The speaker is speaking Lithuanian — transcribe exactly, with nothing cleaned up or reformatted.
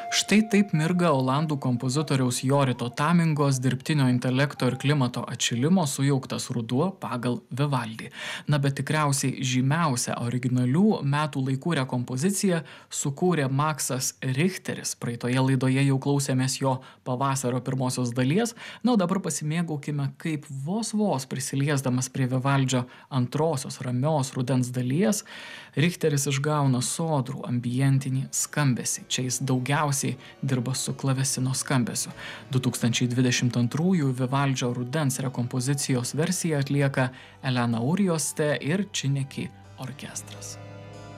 Štai taip mirga olandų kompozitoriaus Jorito Tamingos dirbtinio intelekto ir klimato atšilimo sujauktas ruduo pagal Vivaldį. Na, bet tikriausiai žymiausia originalių metų laikų rekompoziciją sukūrė Maksas Richteris. Praeitoje laidoje jau klausėmės jo pavasario pirmosios dalies, na, o dabar pasimėgaukime, kaip vos vos prisiliesdamas prie Vivaldžio antrosios ramios rudens dalies, Richteris išgauna sodrų ambientinį skambesį. Čia jis daugiausiai dirba su klavesino skambesiu. du tūkstančiai dvidešimt antrųjų Vivaldžio rudens rekompozicijos versiją atlieka Elena Urjoste ir Čineki orkestras.